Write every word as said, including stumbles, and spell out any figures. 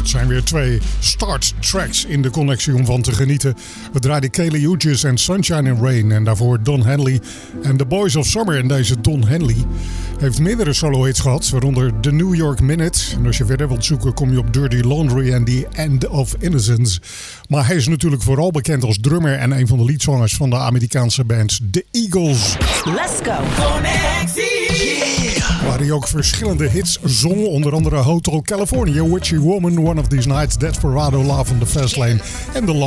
Dat zijn weer twee start tracks in de connectie om van te genieten. We draaiden Kali Uchis en Sunshine and Rain. En daarvoor Don Henley en The Boys of Summer. En deze Don Henley heeft meerdere solo-hits gehad, waaronder The New York Minute. En als je verder wilt zoeken kom je op Dirty Laundry en The End of Innocence. Maar hij is natuurlijk vooral bekend als drummer en een van de leadzangers van de Amerikaanse band The Eagles. Let's go. Waar hij ook verschillende hits zong, onder andere Hotel California, Witchy Woman, One of These Nights, Desperado, Love on the Fast Lane en The